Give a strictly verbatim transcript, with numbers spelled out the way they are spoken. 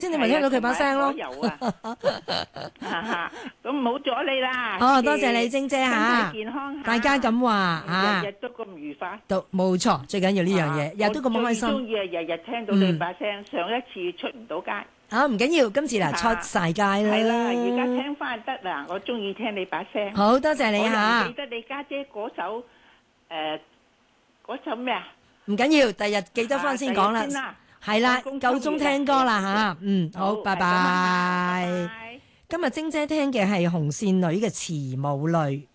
先你咪聽到佢把聲咯。 有啊，哈哈，咁唔好阻你啦。 哦，多謝你晶姐吓， 身體健康， 大家咁話吓， 日日都咁愉快， 都冇錯，最緊要呢樣嘢，日日都咁開心。 我最中意係日日聽到你把聲，上一次出唔到街。 啊，唔緊要，今次嗱出晒街啦。 係啦，而家聽翻得啦，我中意聽你把聲。 好多謝你吓。 我記得你家姐嗰首誒嗰首咩啊？ 唔緊要，第日記得翻先講啦。係啦，夠鐘聽歌啦吓，嗯，好，拜拜。今日晶姐聽嘅係紅線女嘅慈母淚。